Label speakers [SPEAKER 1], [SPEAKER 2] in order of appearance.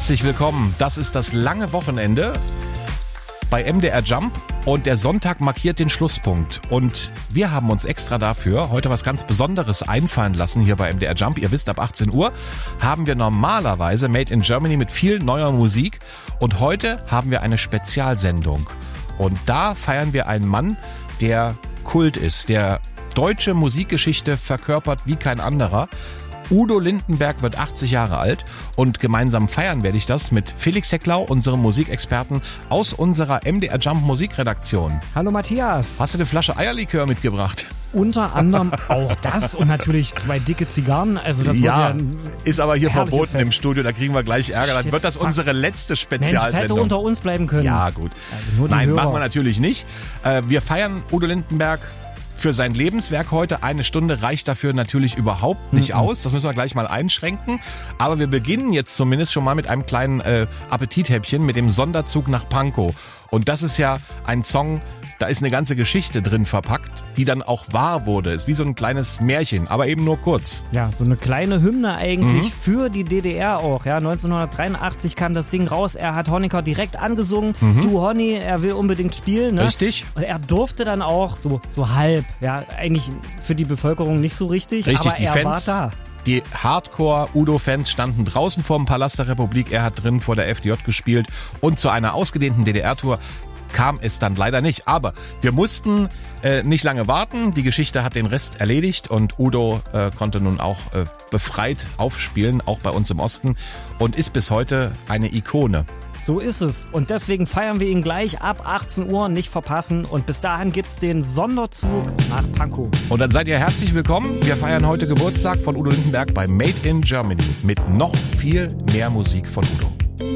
[SPEAKER 1] Herzlich willkommen. Das ist das lange Wochenende bei MDR Jump und der Sonntag markiert den Schlusspunkt. Und wir haben uns extra dafür heute was ganz Besonderes einfallen lassen hier bei MDR Jump. Ihr wisst, ab 18 Uhr haben wir normalerweise Made in Germany mit viel neuer Musik. Und heute haben wir eine Spezialsendung. Und da feiern wir einen Mann, der Kult ist, der deutsche Musikgeschichte verkörpert wie kein anderer. Udo Lindenberg wird 80 Jahre alt und gemeinsam feiern werde ich das mit Felix Hecklau, unserem Musikexperten aus unserer MDR Jump Musikredaktion.
[SPEAKER 2] Hallo Matthias.
[SPEAKER 1] Hast du eine Flasche Eierlikör mitgebracht?
[SPEAKER 2] Unter anderem auch das und natürlich 2 dicke Zigarren. Also das
[SPEAKER 1] ja,
[SPEAKER 2] wird
[SPEAKER 1] ist aber hier verboten
[SPEAKER 2] Fest.
[SPEAKER 1] Im Studio, da kriegen wir gleich Ärger. Dann wird das unsere letzte Spezialsendung.
[SPEAKER 2] Mensch, hätte unter uns bleiben können.
[SPEAKER 1] Ja, gut.
[SPEAKER 2] Also
[SPEAKER 1] Nein, machen wir natürlich nicht. Wir feiern Udo Lindenberg für sein Lebenswerk heute. 1 Stunde reicht dafür natürlich überhaupt nicht aus. Das müssen wir gleich mal einschränken. Aber wir beginnen jetzt zumindest schon mal mit einem kleinen Appetithäppchen mit dem Sonderzug nach Pankow. Und das ist ja ein Song, da ist eine ganze Geschichte drin verpackt, die dann auch wahr wurde. Ist wie so ein kleines Märchen, aber eben nur kurz.
[SPEAKER 2] Ja, so eine kleine Hymne eigentlich für die DDR auch. Ja, 1983 kam das Ding raus. Er hat Honecker direkt angesungen. Du Honey, er will unbedingt spielen. Ne?
[SPEAKER 1] Richtig.
[SPEAKER 2] Und er durfte dann auch so halb. Ja, eigentlich für die Bevölkerung nicht so richtig.
[SPEAKER 1] Richtig,
[SPEAKER 2] aber
[SPEAKER 1] die
[SPEAKER 2] er
[SPEAKER 1] Fans,
[SPEAKER 2] war da.
[SPEAKER 1] Die Hardcore-Udo-Fans standen draußen vor dem Palast der Republik. Er hat drin vor der FDJ gespielt. Und zu einer ausgedehnten DDR-Tour kam es dann leider nicht. Aber wir mussten nicht lange warten. Die Geschichte hat den Rest erledigt und Udo konnte nun auch befreit aufspielen, auch bei uns im Osten, und ist bis heute eine Ikone.
[SPEAKER 2] So ist es. Und deswegen feiern wir ihn gleich ab 18 Uhr, nicht verpassen. Und bis dahin gibt's den Sonderzug nach Pankow.
[SPEAKER 1] Und dann seid ihr herzlich willkommen. Wir feiern heute Geburtstag von Udo Lindenberg bei Made in Germany mit noch viel mehr Musik von Udo.